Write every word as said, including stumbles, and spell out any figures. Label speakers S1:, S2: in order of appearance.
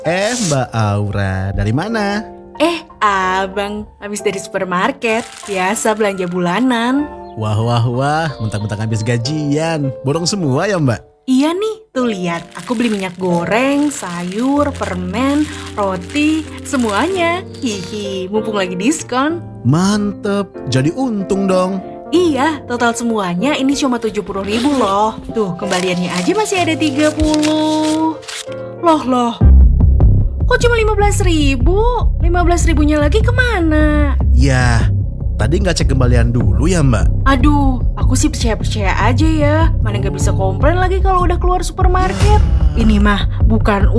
S1: Eh, Mbak Aura, dari mana?
S2: Eh, abang, habis dari supermarket. Biasa belanja bulanan.
S1: Wah, wah, wah, mentang-mentang habis gajian. Borong semua ya, Mbak?
S2: Iya nih, tuh lihat. Aku beli minyak goreng, sayur, permen, roti, semuanya. Hihi, mumpung lagi diskon.
S1: Mantep, jadi untung dong.
S2: Iya, total semuanya ini cuma tujuh puluh ribu loh. Tuh, kembaliannya aja masih ada tiga puluh. Loh, loh. Kok cuma lima belas ribu? lima belas ribunya lagi kemana?
S1: Ya, tadi nggak cek kembalian dulu ya, Mbak?
S2: Aduh, aku sih percaya-percaya aja ya. Mana nggak bisa komplain lagi kalau udah keluar supermarket. Ini mah bukan